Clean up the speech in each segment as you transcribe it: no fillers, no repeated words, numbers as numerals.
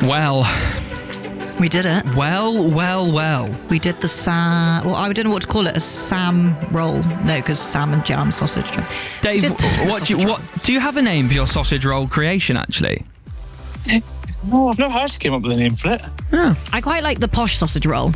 Well, We did it. well. We did the Sam... Well, I don't know what to call it. A Sam roll. No, because Sam and jam sausage. Dave, We did the what sausage roll. do you have a name for your sausage roll creation, actually? No, I've never actually came up with a name for it. I quite like the posh sausage roll.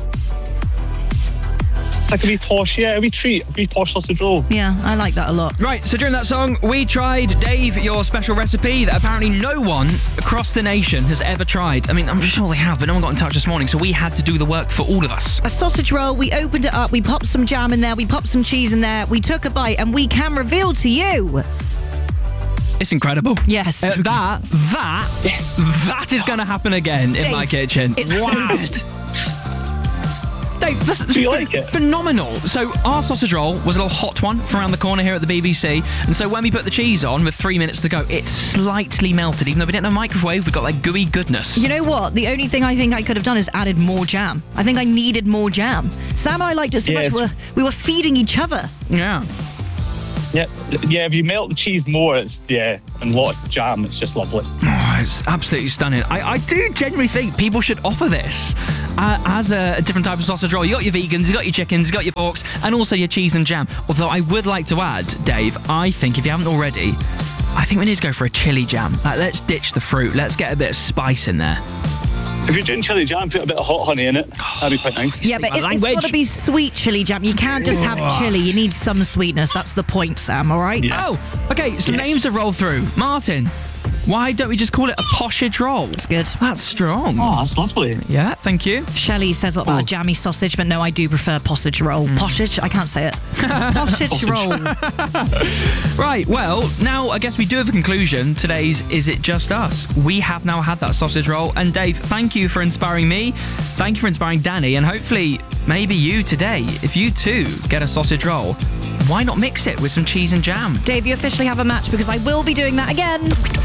It's like a wee posh, a wee posh sausage roll. Yeah, I like that a lot. Right, so during that song, we tried, Dave, your special recipe that apparently no one across the nation has ever tried. I mean, I'm sure they have, but no one got in touch this morning, so we had to do the work for all of us. A sausage roll, we opened it up, we popped some jam in there, we popped some cheese in there, we took a bite, and we can reveal to you... It's incredible. Yes. That is going to happen again in my kitchen. It's so good. Dave, this is Do you like it? phenomenal. So our sausage roll was a little hot one from around the corner here at the BBC. And so when we put the cheese on with 3 minutes to go, it's slightly melted. Even though we didn't have a microwave, we got that gooey goodness. You know what? The only thing I think I could have done is added more jam. I think I needed more jam. Sam and I liked it so Yes. much, we were feeding each other. Yeah. Yeah, if you melt the cheese more, it's, and a lot of jam, it's just lovely. Oh, it's absolutely stunning. I do genuinely think people should offer this as a different type of sausage roll. You got your vegans, you got your chickens, you got your porks, and also your cheese and jam. Although I would like to add, Dave, I think if you haven't already, I think we need to go for a chili jam. Like, let's ditch the fruit. Let's get a bit of spice in there. If you're doing chili jam, put a bit of hot honey in it. That'd be quite nice. Yeah, but it's got to be sweet chili jam. You can't just have chili. You need some sweetness. That's the point, Sam, all right? Yeah. Oh, okay, some names to roll through. Martin, why don't we just call it a poshage roll? It's good. That's strong. Oh, that's lovely. Yeah, thank you. Shelley says, what about a jammy sausage? But no, I do prefer possage roll. Poshage? I can't say it. Poshage roll. Right, well, now I guess we do have a conclusion. Today's Is It Just Us? We have now had that sausage roll. And Dave, thank you for inspiring me. Thank you for inspiring Danny. And hopefully, maybe you today, if you too get a sausage roll, why not mix it with some cheese and jam? Dave, you officially have a match because I will be doing that again.